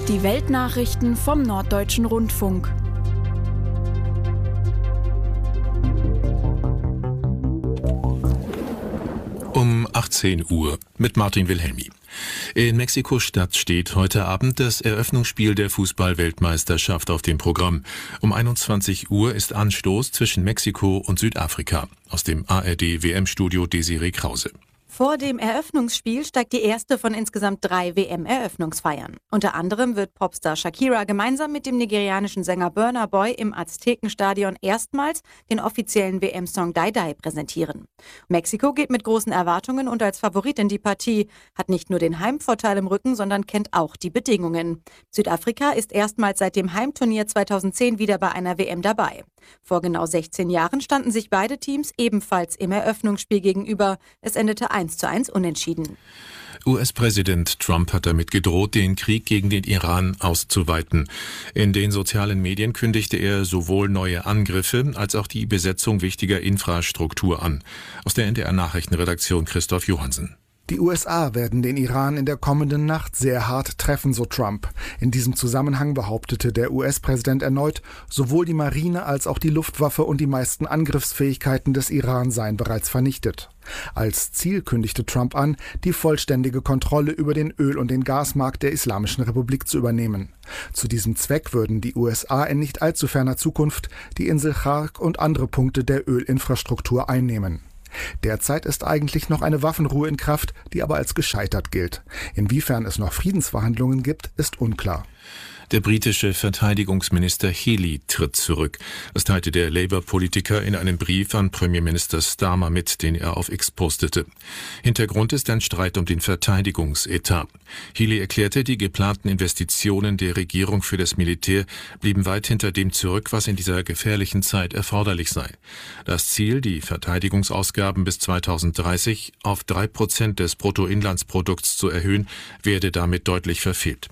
Die Weltnachrichten vom Norddeutschen Rundfunk. Um 18 Uhr mit Martin Wilhelmi. In Mexiko-Stadt steht heute Abend das Eröffnungsspiel der Fußball-Weltmeisterschaft auf dem Programm. Um 21 Uhr ist Anstoß zwischen Mexiko und Südafrika. Aus dem ARD-WM-Studio Desiree Krause. Vor dem Eröffnungsspiel steigt die erste von insgesamt 3 WM-Eröffnungsfeiern. Unter anderem wird Popstar Shakira gemeinsam mit dem nigerianischen Sänger Burna Boy im Aztekenstadion erstmals den offiziellen WM-Song Die Die präsentieren. Mexiko geht mit großen Erwartungen und als Favorit in die Partie, hat nicht nur den Heimvorteil im Rücken, sondern kennt auch die Bedingungen. Südafrika ist erstmals seit dem Heimturnier 2010 wieder bei einer WM dabei. Vor genau 16 Jahren standen sich beide Teams ebenfalls im Eröffnungsspiel gegenüber. Es endete 1:1 unentschieden. US-Präsident Trump hat damit gedroht, den Krieg gegen den Iran auszuweiten. In den sozialen Medien kündigte er sowohl neue Angriffe als auch die Besetzung wichtiger Infrastruktur an. Aus der NDR-Nachrichtenredaktion Christoph Johansen. Die USA werden den Iran in der kommenden Nacht sehr hart treffen, so Trump. In diesem Zusammenhang behauptete der US-Präsident erneut, sowohl die Marine als auch die Luftwaffe und die meisten Angriffsfähigkeiten des Iran seien bereits vernichtet. Als Ziel kündigte Trump an, die vollständige Kontrolle über den Öl- und den Gasmarkt der Islamischen Republik zu übernehmen. Zu diesem Zweck würden die USA in nicht allzu ferner Zukunft die Insel Chark und andere Punkte der Ölinfrastruktur einnehmen. Derzeit ist eigentlich noch eine Waffenruhe in Kraft, die aber als gescheitert gilt. Inwiefern es noch Friedensverhandlungen gibt, ist unklar. Der britische Verteidigungsminister Healey tritt zurück. Das teilte der Labour-Politiker in einem Brief an Premierminister Starmer mit, den er auf X postete. Hintergrund ist ein Streit um den Verteidigungsetat. Healey erklärte, die geplanten Investitionen der Regierung für das Militär blieben weit hinter dem zurück, was in dieser gefährlichen Zeit erforderlich sei. Das Ziel, die Verteidigungsausgaben bis 2030 auf 3% des Bruttoinlandsprodukts zu erhöhen, werde damit deutlich verfehlt.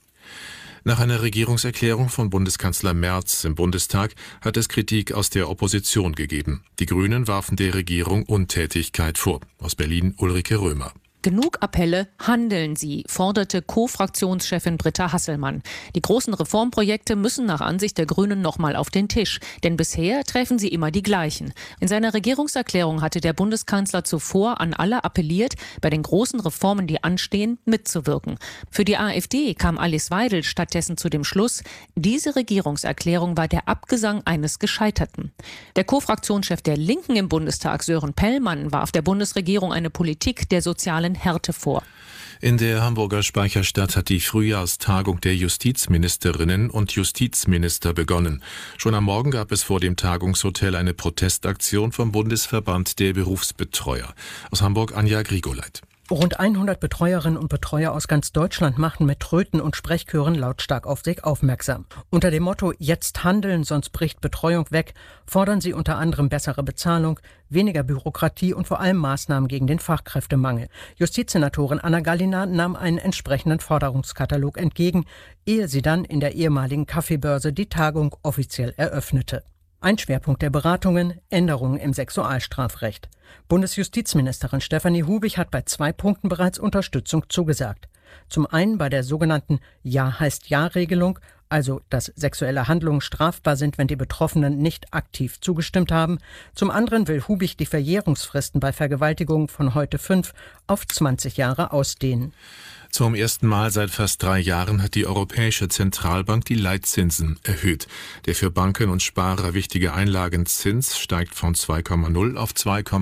Nach einer Regierungserklärung von Bundeskanzler Merz im Bundestag hat es Kritik aus der Opposition gegeben. Die Grünen warfen der Regierung Untätigkeit vor. Aus Berlin Ulrike Römer. Genug Appelle, handeln Sie, forderte Co-Fraktionschefin Britta Hasselmann. Die großen Reformprojekte müssen nach Ansicht der Grünen nochmal auf den Tisch, denn bisher treffen sie immer die gleichen. In seiner Regierungserklärung hatte der Bundeskanzler zuvor an alle appelliert, bei den großen Reformen, die anstehen, mitzuwirken. Für die AfD kam Alice Weidel stattdessen zu dem Schluss, diese Regierungserklärung war der Abgesang eines Gescheiterten. Der Co-Fraktionschef der Linken im Bundestag, Sören Pellmann, warf der Bundesregierung eine Politik der sozialen Härte vor. In der Hamburger Speicherstadt hat die Frühjahrstagung der Justizministerinnen und Justizminister begonnen. Schon am Morgen gab es vor dem Tagungshotel eine Protestaktion vom Bundesverband der Berufsbetreuer. Aus Hamburg Anja Grigoleit. Rund 100 Betreuerinnen und Betreuer aus ganz Deutschland machten mit Tröten und Sprechchören lautstark auf sich aufmerksam. Unter dem Motto »Jetzt handeln, sonst bricht Betreuung weg« fordern sie unter anderem bessere Bezahlung, weniger Bürokratie und vor allem Maßnahmen gegen den Fachkräftemangel. Justizsenatorin Anna Gallina nahm einen entsprechenden Forderungskatalog entgegen, ehe sie dann in der ehemaligen Kaffeebörse die Tagung offiziell eröffnete. Ein Schwerpunkt der Beratungen: Änderungen im Sexualstrafrecht. Bundesjustizministerin Stefanie Hubig hat bei 2 Punkten bereits Unterstützung zugesagt. Zum einen bei der sogenannten Ja-heißt-Ja-Regelung, also dass sexuelle Handlungen strafbar sind, wenn die Betroffenen nicht aktiv zugestimmt haben. Zum anderen will Hubig die Verjährungsfristen bei Vergewaltigungen von heute 5 auf 20 Jahre ausdehnen. Zum ersten Mal seit fast 3 Jahren hat die Europäische Zentralbank die Leitzinsen erhöht. Der für Banken und Sparer wichtige Einlagenzins steigt von 2,0 auf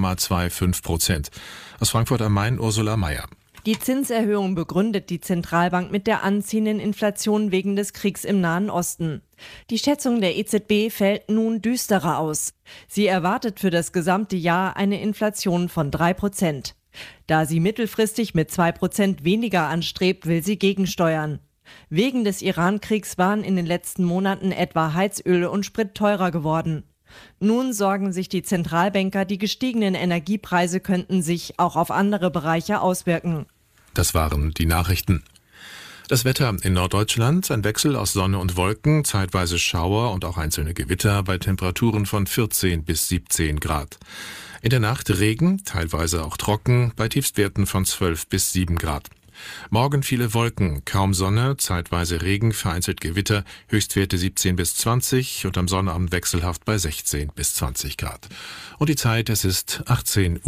2,25%. Aus Frankfurt am Main Ursula Mayer. Die Zinserhöhung begründet die Zentralbank mit der anziehenden Inflation wegen des Kriegs im Nahen Osten. Die Schätzung der EZB fällt nun düsterer aus. Sie erwartet für das gesamte Jahr eine Inflation von 3%. Da sie mittelfristig mit 2% weniger anstrebt, will sie gegensteuern. Wegen des Iran-Kriegs waren in den letzten Monaten etwa Heizöl und Sprit teurer geworden. Nun sorgen sich die Zentralbanker, die gestiegenen Energiepreise könnten sich auch auf andere Bereiche auswirken. Das waren die Nachrichten. Das Wetter in Norddeutschland, ein Wechsel aus Sonne und Wolken, zeitweise Schauer und auch einzelne Gewitter bei Temperaturen von 14 bis 17 Grad. In der Nacht Regen, teilweise auch trocken, bei Tiefstwerten von 12 bis 7 Grad. Morgen viele Wolken, kaum Sonne, zeitweise Regen, vereinzelt Gewitter, Höchstwerte 17 bis 20 und am Sonnabend wechselhaft bei 16 bis 20 Grad. Und die Zeit, es ist 18:05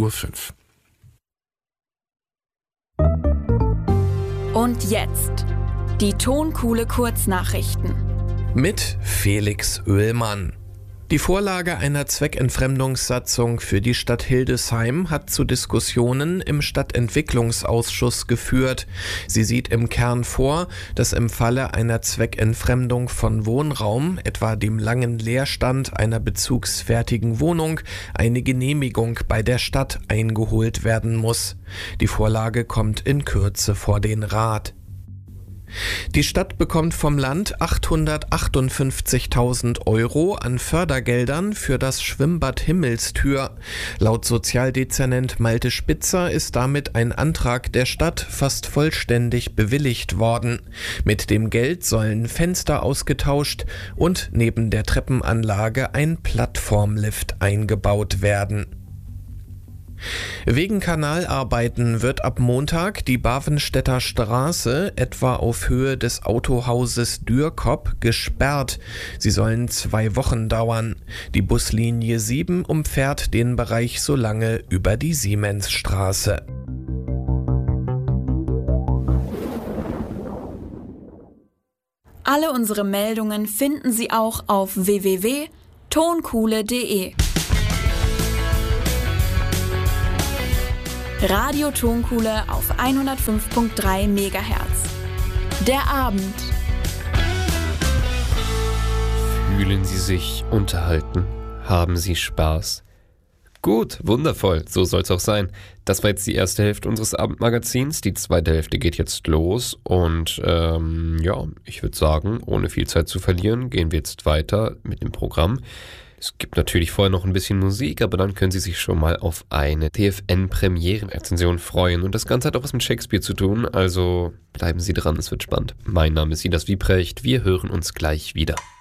Uhr. Und jetzt die Tonkuhle Kurznachrichten. Mit Felix Oehlmann. Die Vorlage einer Zweckentfremdungssatzung für die Stadt Hildesheim hat zu Diskussionen im Stadtentwicklungsausschuss geführt. Sie sieht im Kern vor, dass im Falle einer Zweckentfremdung von Wohnraum, etwa dem langen Leerstand einer bezugsfertigen Wohnung, eine Genehmigung bei der Stadt eingeholt werden muss. Die Vorlage kommt in Kürze vor den Rat. Die Stadt bekommt vom Land 858.000 € an Fördergeldern für das Schwimmbad Himmelstür. Laut Sozialdezernent Malte Spitzer ist damit ein Antrag der Stadt fast vollständig bewilligt worden. Mit dem Geld sollen Fenster ausgetauscht und neben der Treppenanlage ein Plattformlift eingebaut werden. Wegen Kanalarbeiten wird ab Montag die Bavenstädter Straße etwa auf Höhe des Autohauses Dürkop gesperrt. Sie sollen 2 Wochen dauern. Die Buslinie 7 umfährt den Bereich so lange über die Siemensstraße. Alle unsere Meldungen finden Sie auch auf www.tonkuhle.de. Radio Tonkuhle auf 105.3 MHz. Der Abend. Fühlen Sie sich unterhalten? Haben Sie Spaß? Gut, wundervoll, so soll's auch sein. Das war jetzt die erste Hälfte unseres Abendmagazins. Die zweite Hälfte geht jetzt los und ich würde sagen, ohne viel Zeit zu verlieren, gehen wir jetzt weiter mit dem Programm. Es gibt natürlich vorher noch ein bisschen Musik, aber dann können Sie sich schon mal auf eine TFN-Premiere-Rezension freuen. Und das Ganze hat auch was mit Shakespeare zu tun, also bleiben Sie dran, es wird spannend. Mein Name ist Silas Wiebrecht, wir hören uns gleich wieder.